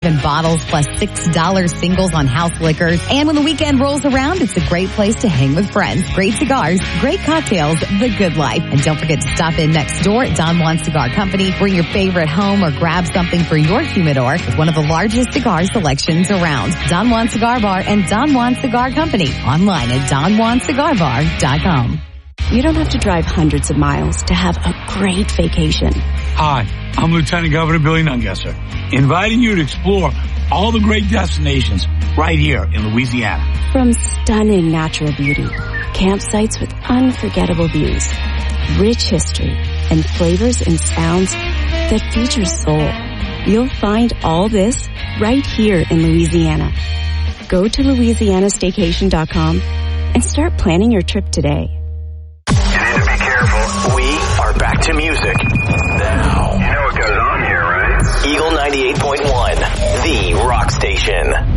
bottles plus $6 singles on house liquors. And when the weekend rolls around, it's a great place to hang with friends. Great cigars, great cocktails, the good life. And don't forget to stop in next door at Don Juan Cigar Company. Bring your favorite home or grab something for your humidor with one of the largest cigar selections around. Don Juan Cigar Bar and Don Juan Cigar Company. Online at DonJuanCigarBar.com. You don't have to drive hundreds of miles to have a great vacation. Hi, I'm Lieutenant Governor Billy Nungesser, inviting you to explore all the great destinations right here in Louisiana. From stunning natural beauty, campsites with unforgettable views, rich history, and flavors and sounds that feature soul. You'll find all this right here in Louisiana. Go to LouisianaStaycation.com and start planning your trip today. You need to be careful. We are back to music. Now. You know what goes on here, right? Eagle 98.1, the rock station.